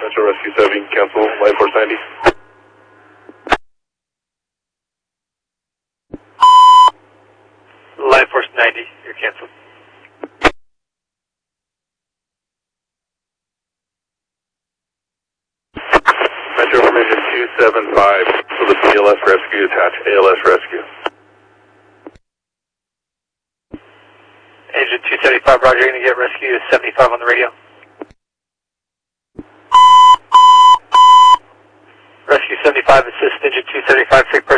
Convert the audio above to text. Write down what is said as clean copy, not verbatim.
Metro Rescue 7, cancel, Life Force 90. Life Force 90, you're canceled. Metro Information 275 for the BLS rescue, attach ALS rescue. Engine 275, roger, you're going to get rescue 75 on the radio. Rescue 75, assist engine 275, take person.